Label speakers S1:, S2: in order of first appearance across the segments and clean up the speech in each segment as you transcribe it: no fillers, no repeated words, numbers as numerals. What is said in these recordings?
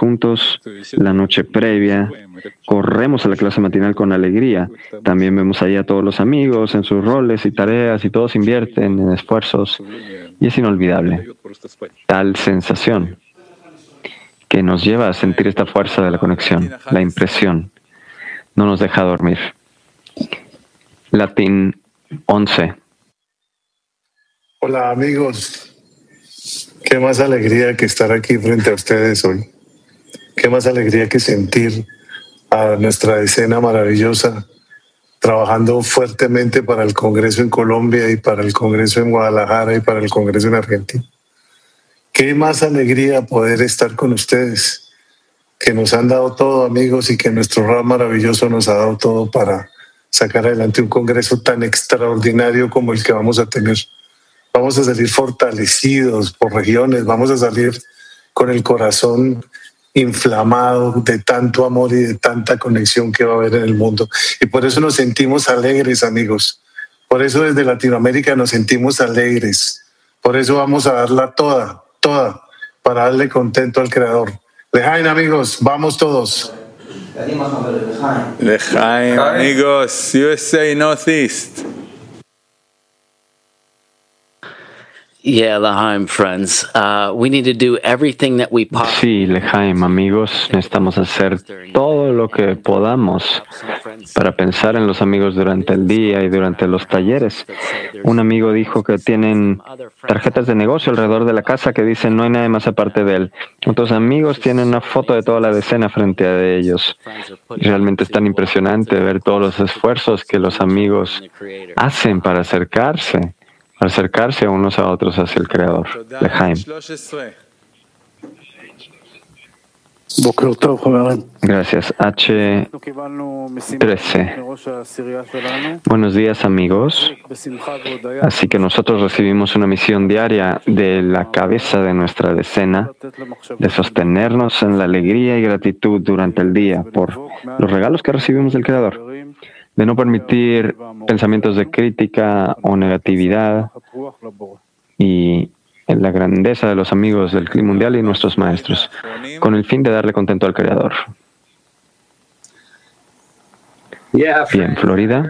S1: juntos, la noche previa, corremos a la clase matinal con alegría. También vemos ahí a todos los amigos en sus roles y tareas y todos invierten en esfuerzos y es inolvidable. Tal sensación que nos lleva a sentir esta fuerza de la conexión, la impresión, no nos deja dormir. Latín 11.
S2: Hola amigos, qué más alegría que estar aquí frente a ustedes hoy. Qué más alegría que sentir a nuestra decena maravillosa trabajando fuertemente para el Congreso en Colombia y para el Congreso en Guadalajara y para el Congreso en Argentina. Qué más alegría poder estar con ustedes, que nos han dado todo, amigos, y que nuestro Rab maravilloso nos ha dado todo para sacar adelante un Congreso tan extraordinario como el que vamos a tener. Vamos a salir fortalecidos por regiones, vamos a salir con el corazón inflamado de tanto amor y de tanta conexión que va a haber en el mundo. Y por eso nos sentimos alegres, amigos. Por eso desde Latinoamérica nos sentimos alegres. Por eso vamos a darla toda, para darle contento al Creador. Lejaim, amigos, vamos todos.
S3: Lejaim, amigos, USA Northeast.
S4: Yeah, L'chaim, friends. We need to do everything that we
S1: Sí, L'chaim, amigos, necesitamos hacer todo lo que podamos para pensar en los amigos durante el día y durante los talleres. Un amigo dijo que tienen tarjetas de negocio alrededor de la casa que dicen no hay nadie más aparte de él. Otros amigos tienen una foto de toda la decena frente a ellos. Realmente es tan impresionante ver todos los esfuerzos que los amigos hacen para acercarse unos a otros hacia el Creador. L'chaim. Gracias. H13. Buenos días, amigos. Así que nosotros recibimos una misión diaria de la cabeza de nuestra decena de sostenernos en la alegría y gratitud durante el día por los regalos que recibimos del Creador, de no permitir pensamientos de crítica o negatividad y en la grandeza de los amigos del clima mundial y nuestros maestros, con el fin de darle contento al Creador. Bien, Florida.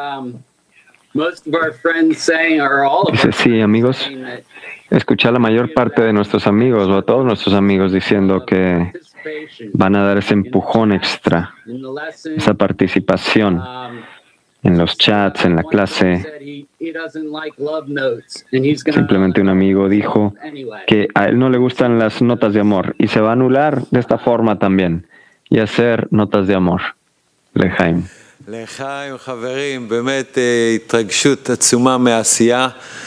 S1: Dice, sí, amigos, escuché a la mayor parte de nuestros amigos o a todos nuestros amigos diciendo que van a dar ese empujón extra, esa participación en los chats, en la clase. Simplemente un amigo dijo que a él no le gustan las notas de amor y se va a anular de esta forma también y hacer notas de amor. L'chaim.
S3: L'chaim, חברים, באמת התרגשות עצומה מהעשייה.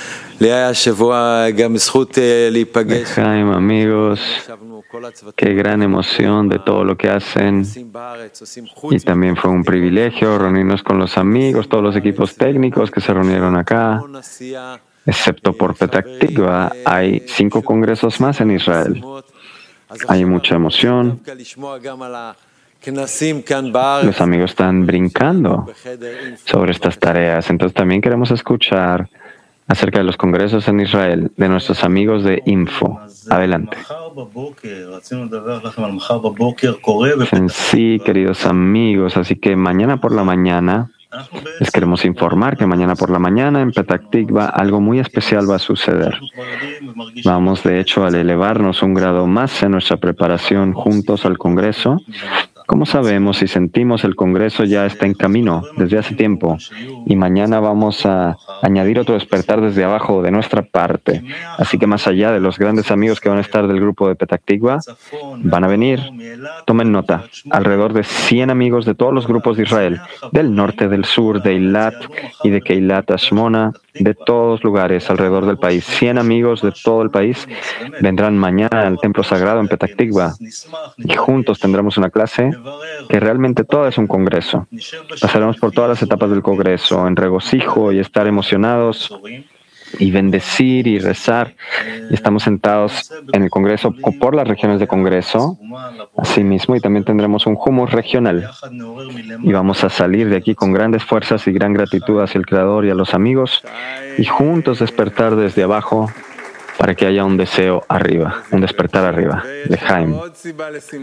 S1: L'chaim, amigos, qué gran emoción de todo lo que hacen. Y también fue un privilegio reunirnos con los amigos, todos los equipos técnicos que se reunieron acá. Excepto por Petah Tikva, hay 5 congresos más en Israel. Hay mucha emoción. Los amigos están brincando sobre estas tareas. Entonces también queremos escuchar acerca de los congresos en Israel, de nuestros amigos de Info. Adelante. Sí, queridos amigos, así que mañana por la mañana les queremos informar que mañana por la mañana en Petah Tikva algo muy especial va a suceder. Vamos, de hecho, a elevarnos un grado más en nuestra preparación juntos al Congreso. Como sabemos y sentimos, el Congreso ya está en camino desde hace tiempo y mañana vamos a añadir otro despertar desde abajo de nuestra parte. Así que más allá de los grandes amigos que van a estar del grupo de Petah Tikva, van a venir, tomen nota, alrededor de 100 amigos de todos los grupos de Israel, del norte, del sur, de Eilat y de Keilat Ashmona, de todos lugares alrededor del país. 100 amigos de todo el país vendrán mañana al templo sagrado en Petah Tikva y juntos tendremos una clase que realmente todo es un congreso. Pasaremos por todas las etapas del congreso en regocijo y estar emocionados y bendecir y rezar. Y estamos sentados en el congreso por las regiones de congreso, asimismo, y también tendremos un hummus regional. Y vamos a salir de aquí con grandes fuerzas y gran gratitud hacia el Creador y a los amigos, y juntos despertar desde abajo para que haya un deseo arriba, un despertar arriba. L'chaim.